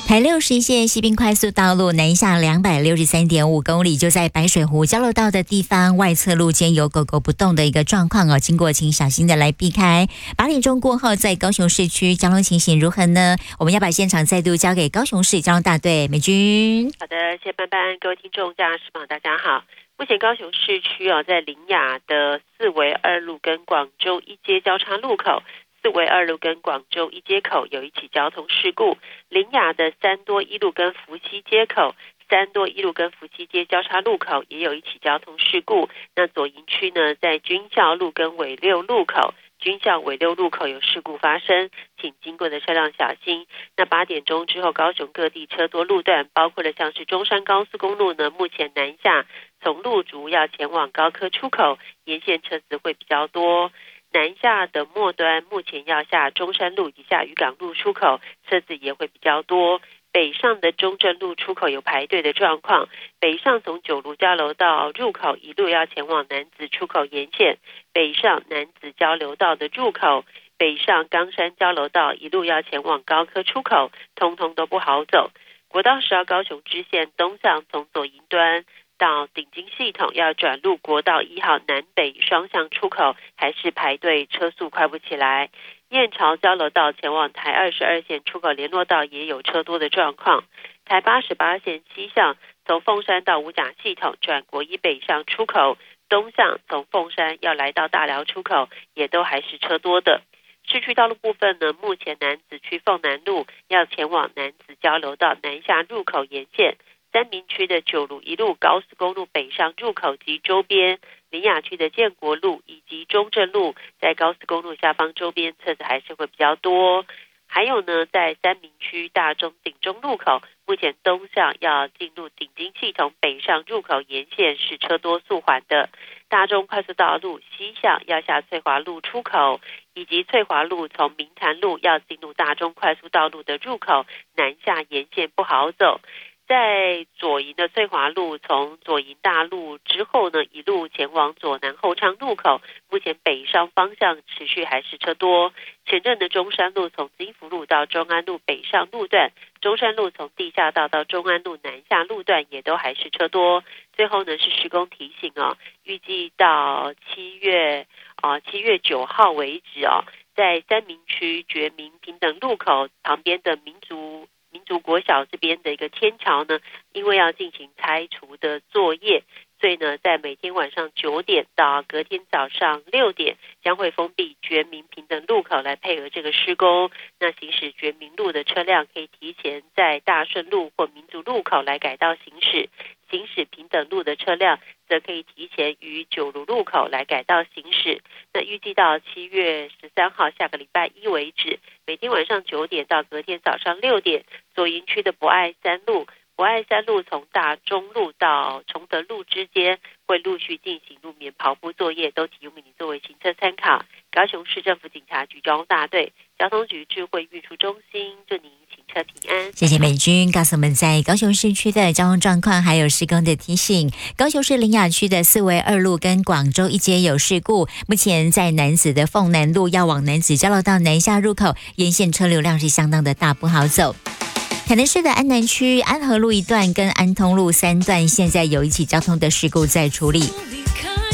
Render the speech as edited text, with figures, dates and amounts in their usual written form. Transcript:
台61线西滨快速道路南下263.5公里，就在白水湖交流道的地方，外侧路肩有狗狗不动的一个状况经过请小心的来避开。8点钟过后，在高雄市区交通情形如何呢？我们要把现场再度交给高雄市交通大队美君。 好的，谢谢班班，各位听众驾驶朋友大家好。目前高雄市区在苓雅的4维2路跟广州一街交叉路口，4维2路跟广州一街口有一起交通事故。苓雅的3多1路跟福溪街口，3多1路跟福溪街交叉路口也有一起交通事故。那左营区呢，在军校路跟纬六路口，军校纬六路口有事故发生，请经过的车辆小心。那8点钟之后，高雄各地车多路段，包括了像是中山高速公路呢，目前南下从路竹要前往高科出口，沿线车子会比较多。南下的末端目前要下中山路以及下渔港路出口，车子也会比较多。北上的中正路出口有排队的状况，北上从九如交流道入口一路要前往楠梓出口沿线，北上楠梓交流道的入口，北上冈山交流道一路要前往高科出口，通通都不好走。国道10号高雄支线东向从左营端到顶金系统要转入国道1号南北双向出口，还是排队，车速快不起来。燕巢交流道前往台22线出口联络道也有车多的状况。台88线西向从凤山到五甲系统转国一北上出口，东向从凤山要来到大寮出口也都还是车多的。市区道路部分呢，目前楠梓区凤南路要前往楠梓交流道南下入口沿线，三民区的九如一路高速公路北上入口及周边，苓雅区的建国路以及中正路在高速公路下方周边车子还是会比较多。还有呢，在三民区大中顶中路口，目前东向要进入顶金系统北上入口沿线是车多速缓的。大中快速道路西向要下翠华路出口，以及翠华路从明潭路要进入大中快速道路的入口，南下沿线不好走。在左营的翠华路从左营大路之后呢，一路前往左南后昌路口，目前北上方向持续还是车多。前镇的中山路从金福路到中安路北上路段，中山路从地下道到中安路南下路段也都还是车多。最后呢是施工提醒预计到7月9号为止在三民区觉民平等路口旁边的民族国小这边的一个天桥呢，因为要进行拆除的作业，所以呢在每天晚上9点到隔天早上6点将会封闭觉民平等路口来配合这个施工。那行驶觉民路的车辆可以提前在大顺路或民族路口来改道行驶，行驶平等路的车辆则可以提前于九如路口来改道行驶。那预计到7月13号下个礼拜一为止，每天晚上9点到隔天早上6点，左营区的博爱3路从大中路到崇德路之间会陆续进行路面刨铺作业，都提供给你作为行车参考。高雄市政府警察局交通大队交通局智慧运输中心祝您行车平安。 谢谢美君告诉我们在高雄市区的交通状况还有施工的提醒。高雄市苓雅区的4维2路跟广州一街有事故，目前在楠梓的凤南路要往楠梓交流道南下入口，沿线车流量是相当的大，不好走。台南市的安南区安和路一段跟安通路3段现在有一起交通的事故在处理。